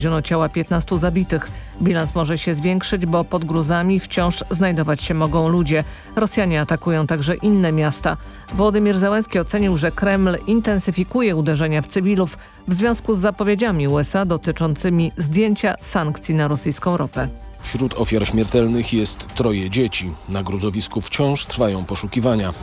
Znaleziono ciała 15 zabitych. Bilans może się zwiększyć, bo pod gruzami wciąż znajdować się mogą ludzie. Rosjanie atakują także inne miasta. Wołodymyr Zełenski ocenił, że Kreml intensyfikuje uderzenia w cywilów w związku z zapowiedziami USA dotyczącymi zdjęcia sankcji na rosyjską ropę. Wśród ofiar śmiertelnych jest 3 dzieci. Na gruzowisku wciąż trwają poszukiwania.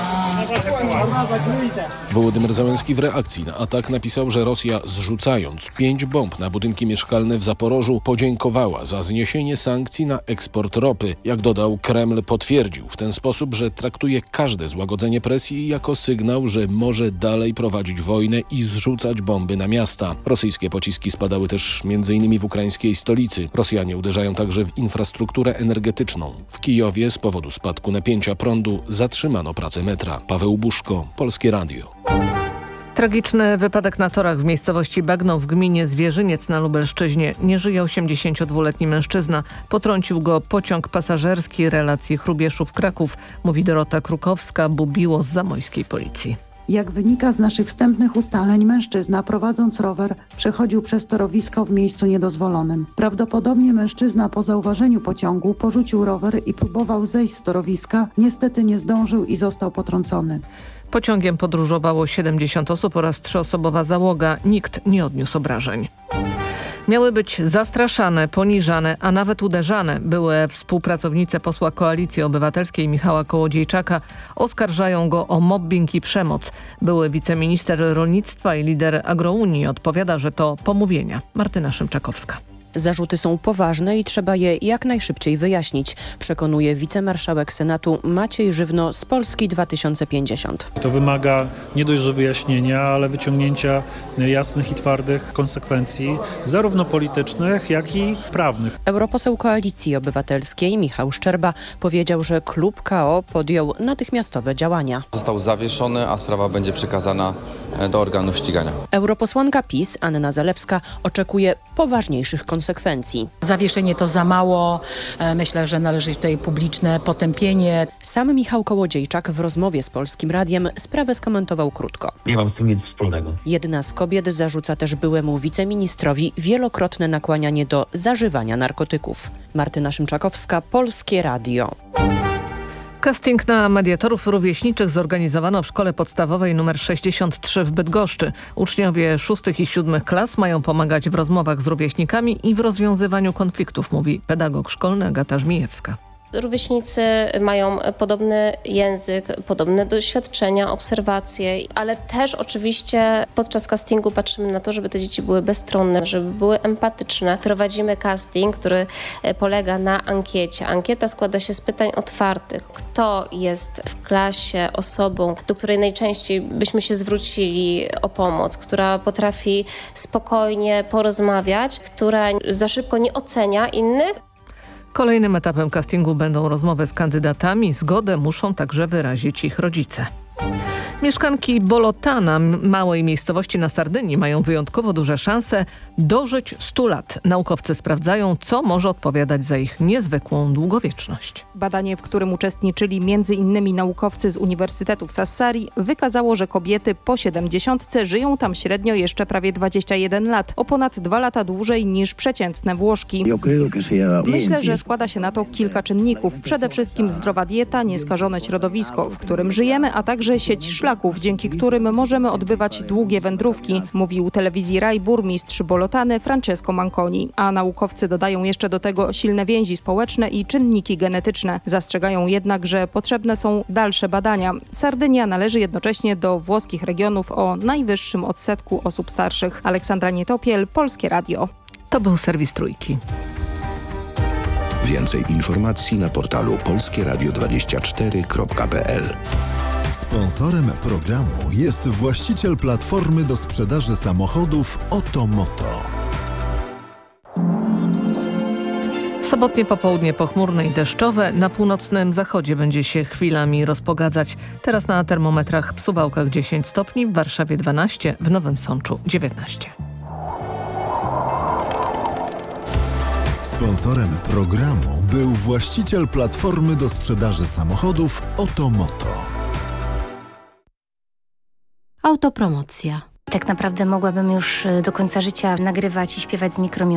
Wołodymyr Zełenski w reakcji na atak napisał, że Rosja, zrzucając 5 bomb na budynki mieszkalne w Zaporożu, podziękowała za zniesienie sankcji na eksport ropy. Jak dodał, Kreml potwierdził w ten sposób, że traktuje każde złagodzenie presji jako sygnał, że może dalej prowadzić wojnę i zrzucać bomby na miasta. Rosyjskie pociski spadały też m.in. w ukraińskiej stolicy. Rosjanie uderzają także w infrastrukturę energetyczną. W Kijowie z powodu spadku napięcia prądu zatrzymano pracę metra. Paweł Buszko, Polskie Radio. Tragiczny wypadek na torach w miejscowości Bagno w gminie Zwierzyniec na Lubelszczyźnie. Nie żyje 82-letni mężczyzna. Potrącił go pociąg pasażerski relacji Chrubieszów-Kraków, mówi Dorota Krukowska-Bubiło z zamojskiej policji. Jak wynika z naszych wstępnych ustaleń, mężczyzna prowadząc rower przechodził przez torowisko w miejscu niedozwolonym. Prawdopodobnie mężczyzna po zauważeniu pociągu porzucił rower i próbował zejść z torowiska. Niestety nie zdążył i został potrącony. Pociągiem podróżowało 70 osób oraz 3-osobowa załoga. Nikt nie odniósł obrażeń. Miały być zastraszane, poniżane, a nawet uderzane. Były współpracownice posła Koalicji Obywatelskiej Michała Kołodziejczaka oskarżają go o mobbing i przemoc. Były wiceminister rolnictwa i lider Agrounii odpowiada, że to pomówienia. Martyna Szymczakowska. Zarzuty są poważne i trzeba je jak najszybciej wyjaśnić, przekonuje wicemarszałek Senatu Maciej Żywno z Polski 2050. To wymaga nie dość, że wyjaśnienia, ale wyciągnięcia jasnych i twardych konsekwencji, zarówno politycznych, jak i prawnych. Europoseł Koalicji Obywatelskiej Michał Szczerba powiedział, że klub KO podjął natychmiastowe działania. Został zawieszony, a sprawa będzie przekazana do organów ścigania. Europosłanka PiS Anna Zalewska oczekuje poważniejszych konsekwencji. Zawieszenie to za mało. Myślę, że należy tutaj publiczne potępienie. Sam Michał Kołodziejczak w rozmowie z Polskim Radiem sprawę skomentował krótko. Nie mam z tym nic wspólnego. Jedna z kobiet zarzuca też byłemu wiceministrowi wielokrotne nakłanianie do zażywania narkotyków. Martyna Szymczakowska, Polskie Radio. Casting na mediatorów rówieśniczych zorganizowano w szkole podstawowej nr 63 w Bydgoszczy. Uczniowie 6. i 7. klas mają pomagać w rozmowach z rówieśnikami i w rozwiązywaniu konfliktów, mówi pedagog szkolny Agata Żmijewska. Rówieśnicy mają podobny język, podobne doświadczenia, obserwacje, ale też oczywiście podczas castingu patrzymy na to, żeby te dzieci były bezstronne, żeby były empatyczne. Prowadzimy casting, który polega na ankiecie. Ankieta składa się z pytań otwartych. Kto jest w klasie osobą, do której najczęściej byśmy się zwrócili o pomoc, która potrafi spokojnie porozmawiać, która za szybko nie ocenia innych. Kolejnym etapem castingu będą rozmowy z kandydatami. Zgodę muszą także wyrazić ich rodzice. Mieszkanki Bolotana, małej miejscowości na Sardynii, mają wyjątkowo duże szanse dożyć 100 lat. Naukowcy sprawdzają, co może odpowiadać za ich niezwykłą długowieczność. Badanie, w którym uczestniczyli m.in. naukowcy z Uniwersytetu w Sassari, wykazało, że kobiety po 70 żyją tam średnio jeszcze prawie 21 lat, o ponad 2 lata dłużej niż przeciętne Włoszki. Myślę, że składa się na to kilka czynników. Przede wszystkim zdrowa dieta, nieskażone środowisko, w którym żyjemy, a także sieć szlaków, dzięki którym możemy odbywać długie wędrówki, mówił telewizji Rai burmistrz Bolotany Francesco Manconi. A naukowcy dodają jeszcze do tego silne więzi społeczne i czynniki genetyczne. Zastrzegają jednak, że potrzebne są dalsze badania. Sardynia należy jednocześnie do włoskich regionów o najwyższym odsetku osób starszych. Aleksandra Nietopiel, Polskie Radio. To był serwis Trójki. Więcej informacji na portalu polskieradio24.pl. Sponsorem programu jest właściciel platformy do sprzedaży samochodów Otomoto. Sobotnie popołudnie pochmurne i deszczowe. Na północnym zachodzie będzie się chwilami rozpogadzać. Teraz na termometrach w Suwałkach 10 stopni, w Warszawie 12, w Nowym Sączu 19. Sponsorem programu był właściciel platformy do sprzedaży samochodów Otomoto. Autopromocja. tak naprawdę mogłabym już do końca życia nagrywać i śpiewać z